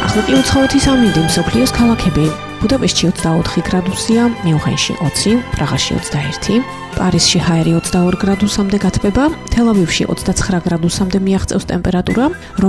ახლა უცხოეთის ამინდი მსოფლიოს ქალაქები. ბუდაპეშტში 24 გრადუსია, მიუნხენში 20, პრაღაში 21, პარიზში ჰაერი 22 გრადუსამდე გათბება, თელ-ავივში 29 გრადუსამდე მიაღწევს ტემპერატურა.